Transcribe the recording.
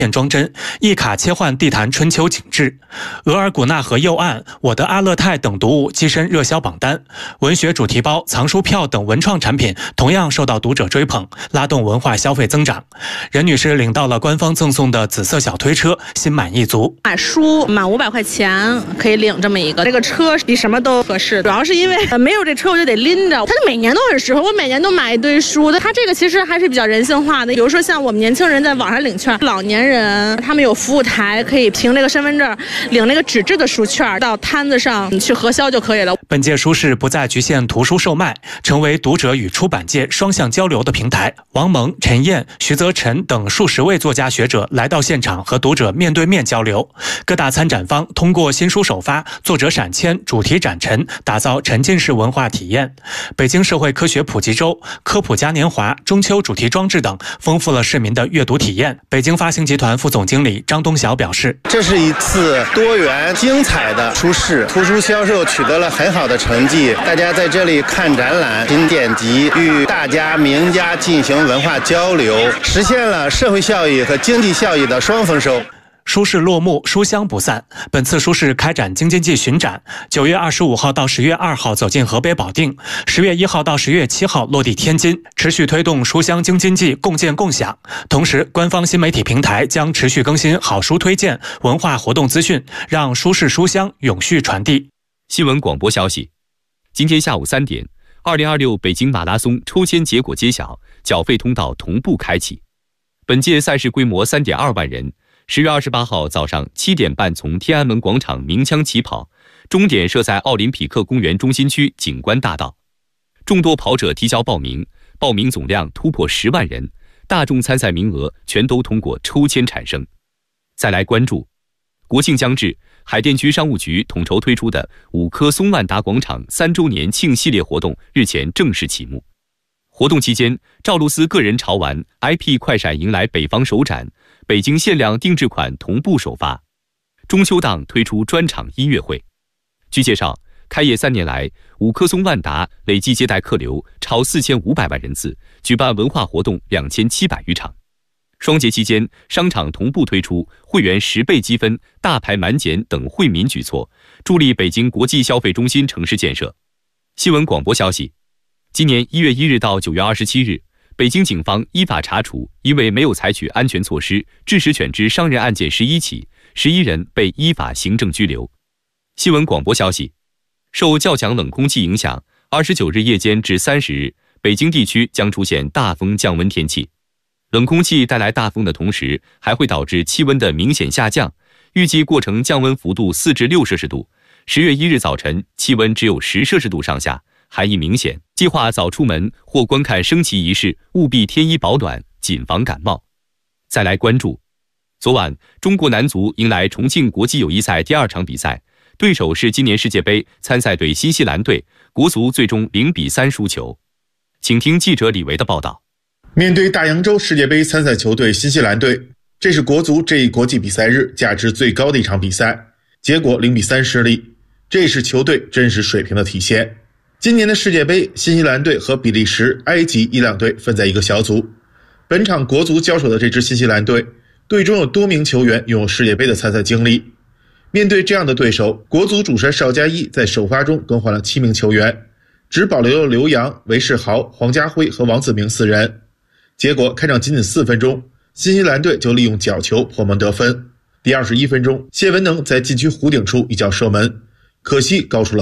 装帧，一卡切换地坛春秋景致。额尔古纳河右岸、我的阿勒泰等读物跻身热销榜单。文学主题包、藏书票等文创产品同样受到读者追捧，拉动文化消费增长。任女士领到了官方赠送的紫色小推车，心满意足。 买书满500块钱可以领这么一个，这个车比什么都合适。主要是因为没有这车我就得拎着，它每年都很适合。我每年都买一堆书，它这个其实还是比较人性化的。比如说像我们年轻人在网上领券，老年人他们有服务台，可以凭这个身份证领那个纸质的书券，到摊子上去核销就可以了。 本届书市不再局限图书售卖，成为读者与出版界双向交流的平台。王蒙、陈燕、徐泽辰等数十位作家学者来到现场和读者面对面交流。各大参展方通过新书首发、作者闪签、主题展陈，打造沉浸式文化体验。北京社会科学普及周、科普嘉年华、中秋主题装置等，丰富了市民的阅读体验。北京发行集团副总经理张东晓表示， 这是一次多元精彩的书市，图书销售取得了很好的成绩，大家在这里看展览、品典籍，与大家名家进行文化交流，实现了社会效益和经济效益的双丰收。 书市落幕，书香不散。本次书市开展京津冀巡展，9月25号到10月2号走进河北保定，10月1号到10月7号落地天津，持续推动书香京津冀共建共享。同时，官方新媒体平台将持续更新好书推荐、文化活动资讯，让书市书香永续传递。 新闻广播消息：今天下午3点，2026北京马拉松抽签结果揭晓，缴费通道同步开启。本届赛事规模3.2万人。10月28号早上7点半从天安门广场鸣枪起跑，终点设在奥林匹克公园中心区景观大道。众多跑者提交报名，报名总量突破10万人，大众参赛名额全都通过抽签产生。再来关注，国庆将至，海淀区商务局统筹推出的5棵松万达广场3周年庆系列活动日前正式启幕。活动期间，赵露思个人潮玩 IP 快闪迎来北方首展，北京限量定制款同步首发。中秋档推出专场音乐会。据介绍，开业3年来，5棵松万达累计接待客流超4500万人次，举办文化活动2700余场。双节期间，商场同步推出会员10倍积分、大牌满减等惠民举措，助力北京国际消费中心城市建设。新闻广播消息：今年1月1日到9月27日，北京警方依法查处因为没有采取安全措施致使犬只伤人案件11起，11人被依法行政拘留。新闻广播消息：受较强冷空气影响，29日夜间至30日，北京地区将出现大风降温天气。冷空气带来大风的同时，还会导致气温的明显下降，预计过程降温幅度4至6摄氏度。10月1日早晨，气温只有10摄氏度上下，寒意明显。计划早出门或观看升旗仪式，务必添衣保暖，谨防感冒。再来关注，昨晚中国男足迎来重庆国际友谊赛第2场比赛，对手是今年世界杯参赛队新西兰队，国足最终0-3输球。请听记者李维的报道。 面对大洋洲世界杯参赛球队新西兰队，这是国足这一国际比赛日价值最高的一场比赛，结果0-3失利，这是球队真实水平的体现。今年的世界杯，新西兰队和比利时、埃及、伊朗队分在一个小组。本场国足交手的这支新西兰队，队中有多名球员拥有世界杯的参赛经历。面对这样的对手，国足主帅邵佳一在首发中更换了7名球员，只保留了刘洋、韦世豪、黄家辉和王子明4人。结果开场仅仅4分钟，新西兰队就利用角球破门得分。第21分钟，谢文能在禁区弧顶处一脚射门，可惜高出了